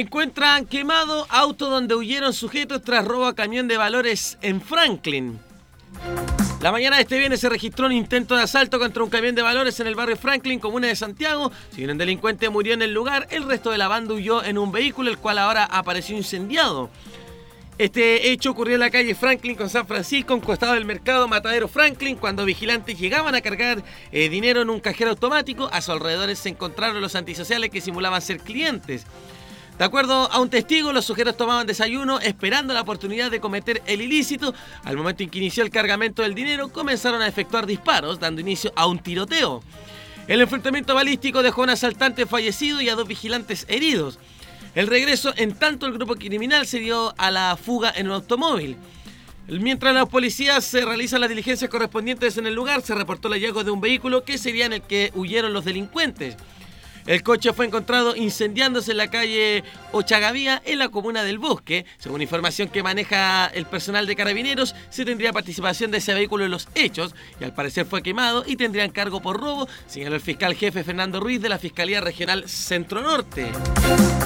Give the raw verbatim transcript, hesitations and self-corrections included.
Encuentran quemado auto donde huyeron sujetos tras robo a camión de valores en Franklin. La mañana de este viernes se registró un intento de asalto contra un camión de valores en el barrio Franklin, comuna de Santiago. Si bien un delincuente murió en el lugar, el resto de la banda huyó en un vehículo, el cual ahora apareció incendiado. Este hecho ocurrió en la calle Franklin con San Francisco, a un costado del mercado Matadero Franklin, cuando vigilantes llegaban a cargar eh, dinero en un cajero automático. A sus alrededores se encontraron los antisociales que simulaban ser clientes. De acuerdo a un testigo, los sujetos tomaban desayuno esperando la oportunidad de cometer el ilícito. Al momento en que inició el cargamento del dinero, comenzaron a efectuar disparos, dando inicio a un tiroteo. El enfrentamiento balístico dejó a un asaltante fallecido y a dos vigilantes heridos. El regreso, en tanto, el grupo criminal se dio a la fuga en un automóvil. Mientras los policías se realizan las diligencias correspondientes en el lugar, se reportó el hallazgo de un vehículo que sería en el que huyeron los delincuentes. El coche fue encontrado incendiándose en la calle Ochagavía, en la comuna del Bosque. Según información que maneja el personal de Carabineros, se tendría participación de ese vehículo en los hechos y al parecer fue quemado y tendrían cargo por robo, señaló el fiscal jefe Fernando Ruiz de la Fiscalía Regional Centro Norte.